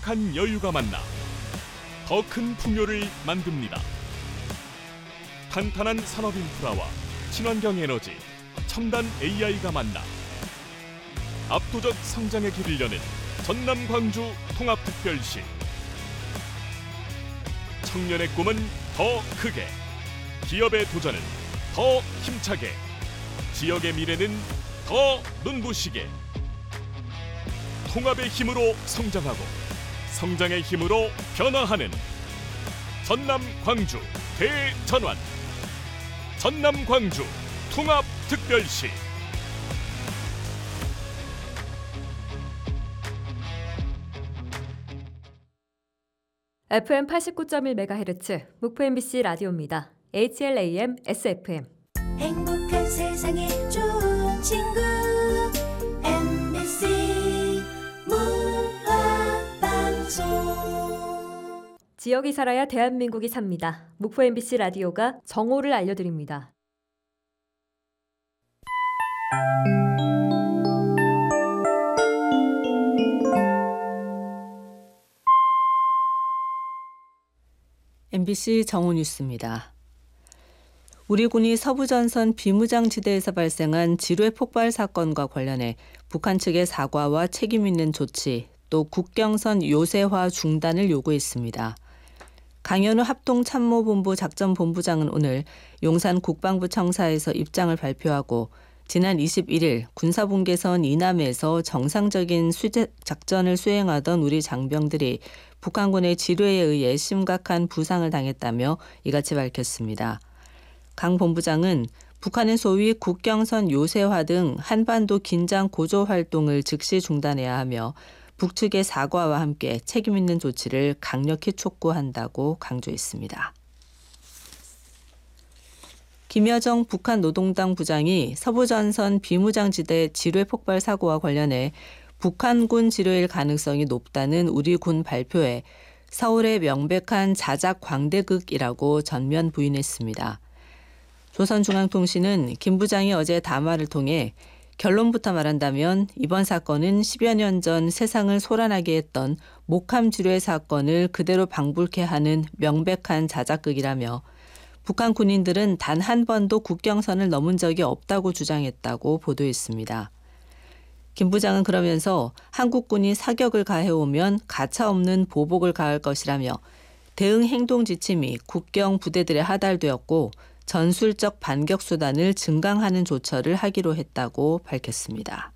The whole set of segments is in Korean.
넉넉한 여유가 만나 더 큰 풍요를 만듭니다. 탄탄한 산업 인프라와 친환경 에너지, 첨단 AI가 만나 압도적 성장의 길을 여는 전남 광주 통합특별시. 청년의 꿈은 더 크게, 기업의 도전은 더 힘차게, 지역의 미래는 더 눈부시게. 통합의 힘으로 성장하고 성장의 힘으로 변화하는 전남 광주 대전환. 전남 광주 통합특별시. FM 89.1MHz 목포 MBC 라디오입니다. HLAM SFM. 행복한 세상에 좋은 친구 MBC 문화방송. 지역이 살아야 대한민국이 삽니다. 목포 MBC 라디오가 정오를 알려드립니다. MBC 정오 뉴스입니다. 우리 군이 서부전선 비무장지대에서 발생한 지뢰 폭발 사건과 관련해 북한 측의 사과와 책임 있는 조치, 또 국경선 요새화 중단을 요구했습니다. 강현우 합동참모본부 작전본부장은 오늘 용산 국방부 청사에서 입장을 발표하고 지난 21일 군사분계선 이남에서 정상적인 작전을 수행하던 우리 장병들이 북한군의 지뢰에 의해 심각한 부상을 당했다며 이같이 밝혔습니다. 강 본부장은 북한은 소위 국경선 요새화 등 한반도 긴장 고조 활동을 즉시 중단해야 하며 북측의 사과와 함께 책임 있는 조치를 강력히 촉구한다고 강조했습니다. 김여정 북한 노동당 부장이 서부전선 비무장지대 지뢰 폭발 사고와 관련해 북한군 지뢰일 가능성이 높다는 우리 군 발표에 서울의 명백한 자작 광대극이라고 전면 부인했습니다. 조선중앙통신은 김 부장이 어제 담화를 통해 결론부터 말한다면 이번 사건은 10여 년 전 세상을 소란하게 했던 목함 지뢰 사건을 그대로 방불케 하는 명백한 자작극이라며 북한 군인들은 단 한 번도 국경선을 넘은 적이 없다고 주장했다고 보도했습니다. 김 부장은 그러면서 한국군이 사격을 가해오면 가차없는 보복을 가할 것이라며 대응 행동 지침이 국경 부대들에 하달되었고 전술적 반격 수단을 증강하는 조처를 하기로 했다고 밝혔습니다.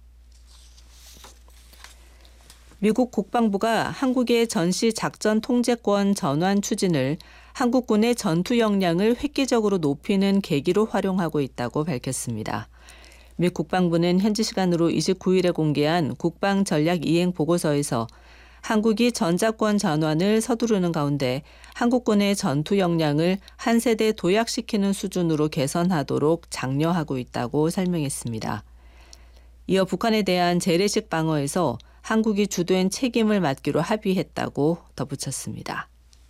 미국 국방부가 한국의 전시 작전 통제권 전환 추진을 한국군의 전투 역량을 획기적으로 높이는 계기로 활용하고 있다고 밝혔습니다. 미 국방부는 현지 시간으로 29일에 공개한 국방 전략 이행 보고서에서 한국이 전자권 전환을 서두르는 가운데 한국군의 전투 역량을 한 세대 도약시키는 수준으로 개선하도록 장려하고 있다고 설명했습니다. 이어 북한에 대한 재래식 방어에서 한국이 주도한 책임을 맡기로 합의했다고 덧붙였습니다.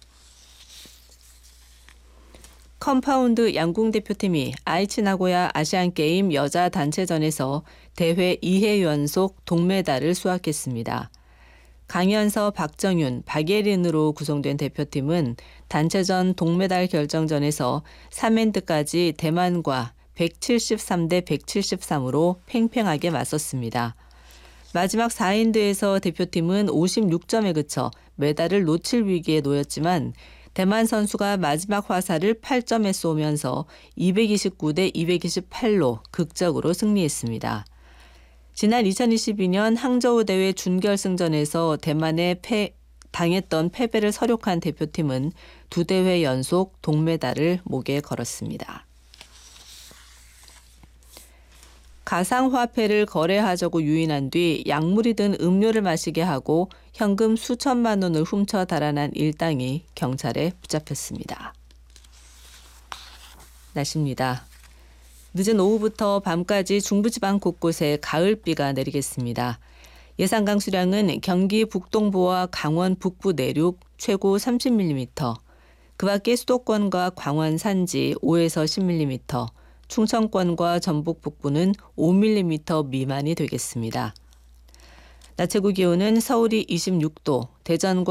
컴파운드 양궁 대표팀이 아이치 나고야 아시안게임 여자 단체전에서 대회 2회 연속 동메달을 수확했습니다. 강현서, 박정윤, 박예린으로 구성된 대표팀은 단체전 동메달 결정전에서 3엔드까지 대만과 173대 173으로 팽팽하게 맞섰습니다. 마지막 4엔드에서 대표팀은 56점에 그쳐 메달을 놓칠 위기에 놓였지만 대만 선수가 마지막 화살을 8점에 쏘면서 229대 228로 극적으로 승리했습니다. 지난 2022년 항저우 대회 준결승전에서 대만에 당했던 패배를 서력한 대표팀은 2대회 연속 동메달을 목에 걸었습니다. 가상화폐를 거래하자고 유인한 뒤 약물이 든 음료를 마시게 하고 현금 수천만 원을 훔쳐 달아난 일당이 경찰에 붙잡혔습니다. 날씨입니다. 늦은 오후부터 밤까지 중부지방 곳곳에 가을비가 내리겠습니다. 예상 강수량은 경기 북동부와 강원 북부 내륙 최고 30mm, 그 밖에 수도권과 광원 산지 5에서 10mm, 충청권과 전북 북부는 5mm 미만이 되겠습니다. 낮 최고 기온은 서울이 26도, 대전과